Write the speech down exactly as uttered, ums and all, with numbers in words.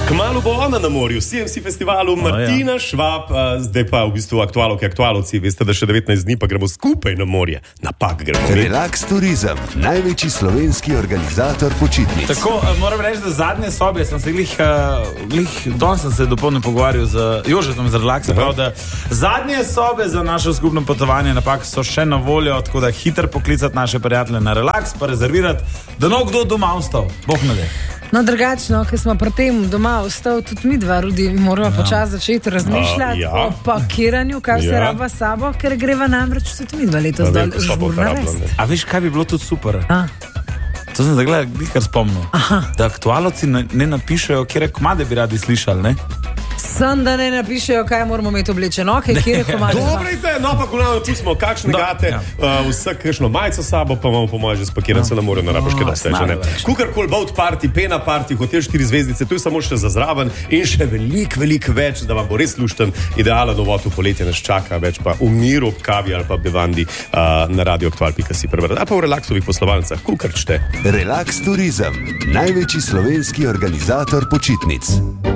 Kmalu bo ona na morju, C M C festivalu, Martina ja. Švab, zdaj pa v bistvu aktualok je aktualovci, veste, da še devetnajst dni pa gremo skupaj na morje. Napak gremo. Relax Turizem, največji slovenski organizator počitnic. Tako, moram reči, da zadnje sobe, sem se glih, glih danes sem se dopolno pogovarjal z Jožetom z Relaxa, prav, da zadnje sobe za naše skupno potovanje Napak so še na voljo, tako da hiter poklicati naše prijatelje na Relax, pa rezervirati, da no kdo doma ostal. Bog ne ve. No, drugačno, ker smo pri tem doma ostal tudi mi dva, Rudi, moramo ja. počasi začeti razmišljati uh, ja. o pakiranju, kaj se ja. raba s sabo, ker greva namreč tudi mi dva letos dol žburna vest. A veš, kaj bi bilo tudi super? A? To sem zdaj gledal, glih kar spomnil. Aha. Da aktualovci ne, ne napišejo, kjere komade bi radi slišali, ne? Sem, da ne napišejo, kaj moramo imeti oblečeno, okay, kjere komade. Dobrejte, no pa koliko pustimo, kakšne Do, gate, ja. uh, vsak kakšno majico sabo, pa imamo po moje že spakiran, se ne more na raboške no, dosežene. Kukarkoli, boat party, pena party, hotel štiri zvezdice, to je samo še za zraven in še veliko, veliko več, da vam bo res lušten, idealen uvod v poletje nas čaka, več pa v miru, kavi ali pa bevandi uh, na radio aktual pika si prebrati, ali pa v relaksovih poslovalnicah, kukarčte. Relax Turizem, največji slovenski organizator počitnic.